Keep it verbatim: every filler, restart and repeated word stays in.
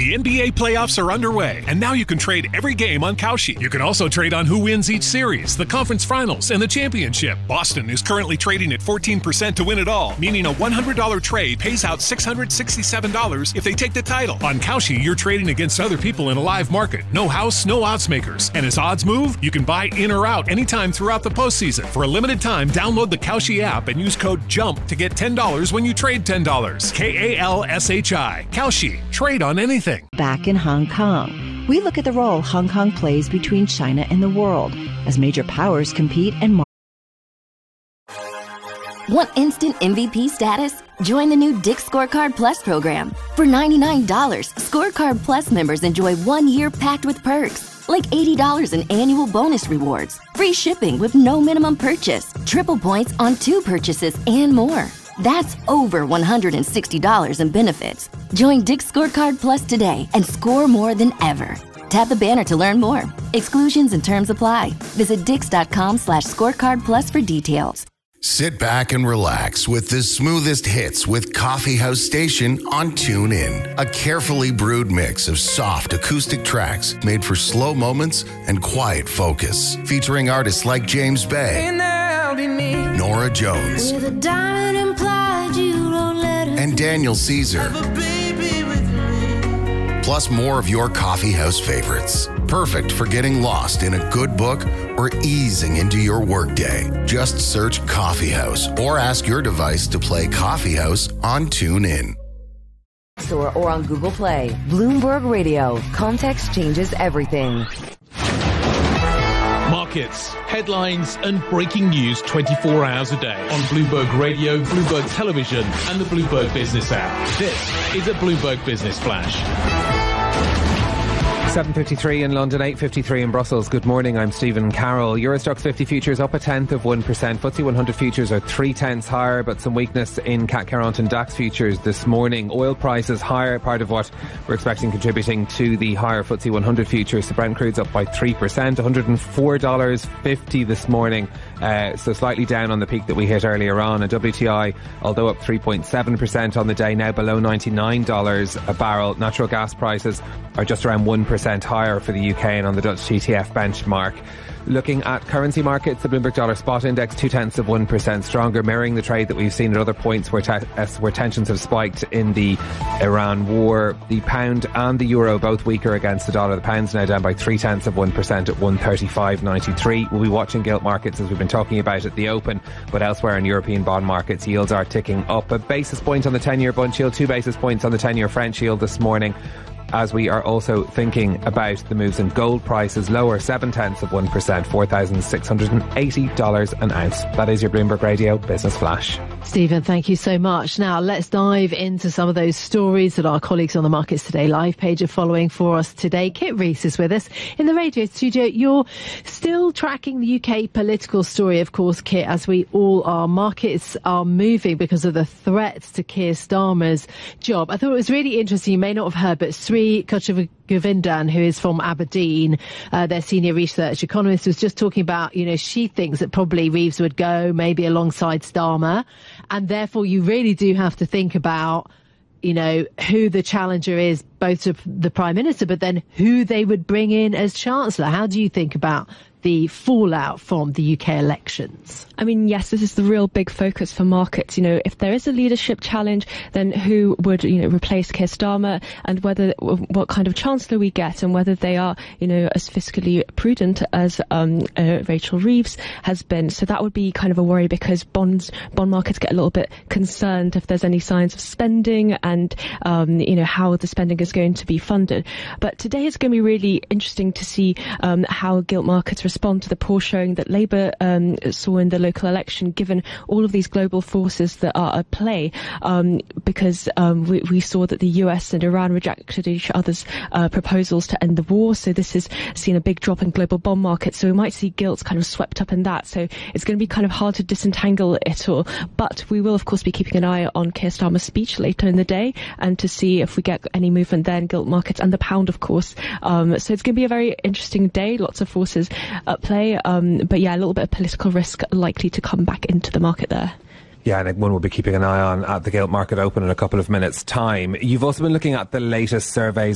The N B A playoffs are underway, and now you can trade every game on Kalshi. You can also trade on who wins each series, the conference finals, and the championship. Boston is currently trading at fourteen percent to win it all, meaning a one hundred dollars trade pays out six hundred sixty-seven dollars if they take the title. On Kalshi, you're trading against other people in a live market. No house, no odds makers. And as odds move, you can buy in or out anytime throughout the postseason. For a limited time, download the Kalshi app and use code JUMP to get ten dollars when you trade ten dollars. K A L S H I. Kalshi. Trade on anything. Back in Hong Kong, we look at the role Hong Kong plays between China and the world as major powers compete and market. Want instant M V P status? Join the new Dick's Scorecard Plus program. For ninety-nine dollars, Scorecard Plus members enjoy one year packed with perks, like eighty dollars in annual bonus rewards, free shipping with no minimum purchase, triple points on two purchases, and more. That's over one hundred sixty dollars in benefits. Join Dick's Scorecard Plus today and score more than ever. Tap the banner to learn more. Exclusions and terms apply. Visit dix.com slash scorecard plus for details. Sit back and relax with the smoothest hits with Coffee House Station on TuneIn. A carefully brewed mix of soft acoustic tracks made for slow moments and quiet focus. Featuring artists like James Bay, Nora Jones, and Daniel Caesar. Plus more of your coffee house favorites. Perfect for getting lost in a good book or easing into your workday. Just search Coffee House or ask your device to play Coffee House on TuneIn. Or, or on Google Play. Bloomberg Radio. Context changes everything. Markets, headlines and breaking news twenty-four hours a day on Bloomberg Radio, Bloomberg Television and the Bloomberg Business app. This is a Bloomberg Business Flash. seven fifty-three in London, eight fifty-three in Brussels. Good morning, I'm Stephen Carroll. Eurostoxx fifty futures up a tenth of one percent. F T S E one hundred futures are three tenths higher, but some weakness in C A C Caront and DAX futures this morning. Oil prices higher, part of what we're expecting contributing to the higher F T S E one hundred futures. The Brent crude's up by three percent, one hundred four dollars fifty this morning, uh, so slightly down on the peak that we hit earlier on. And W T I, although up three point seven percent on the day, now below ninety-nine dollars a barrel. Natural gas prices are just around one percent higher for the U K and on the Dutch T T F benchmark. Looking at currency markets, the Bloomberg Dollar Spot Index two tenths of one percent stronger, mirroring the trade that we've seen at other points where, te- where tensions have spiked in the Iran war. The pound and the euro both weaker against the dollar. The pound's now down by three tenths of one percent at one thirty-five ninety-three. We'll be watching gilt markets as we've been talking about at the open, but elsewhere in European bond markets, yields are ticking up. A basis point on the ten-year Bund yield, two basis points on the ten-year French yield this morning, as we are also thinking about the moves in gold prices, lower seven tenths of one percent, four thousand six hundred eighty dollars an ounce. That is your Bloomberg Radio Business Flash. Stephen, thank you so much. Now let's dive into some of those stories that our colleagues on the Markets Today live page are following for us today. Kit Rees is with us in the radio studio. You're still tracking the U K political story, of course, Kit, as we all are. Markets are moving because of the threats to Keir Starmer's job. I thought it was really interesting. You may not have heard, but Sri Govindan, who is from Aberdeen, uh, their senior research economist, was just talking about, you know, she thinks that probably Reeves would go maybe alongside Starmer, and therefore you really do have to think about, you know, who the challenger is, both to the Prime Minister, but then who they would bring in as Chancellor. How do you think about the fallout from the U K elections? I mean, yes, this is the real big focus for markets. You know, if there is a leadership challenge, then who would, you know, replace Keir Starmer, and whether, what kind of chancellor we get, and whether they are, you know, as fiscally prudent as um, uh, Rachel Reeves has been. So that would be kind of a worry, because bonds, bond markets get a little bit concerned if there's any signs of spending and, um, you know, how the spending is going to be funded. But today is going to be really interesting to see um, how gilt markets respond to the poor showing that Labour um, saw in the local election, given all of these global forces that are at play, um, because um, we, we saw that the U S and Iran rejected each other's uh, proposals to end the war. So this has seen a big drop in global bond markets. So we might see gilts kind of swept up in that. So it's going to be kind of hard to disentangle it all. But we will, of course, be keeping an eye on Keir Starmer's speech later in the day, and to see if we get any movement there in gilt markets and the pound, of course. Um, so it's going to be a very interesting day. Lots of forces at play. Um, but yeah, a little bit of political risk likely to come back into the market there. Yeah, and one we'll be keeping an eye on at the gilt market open in a couple of minutes' time. You've also been looking at the latest surveys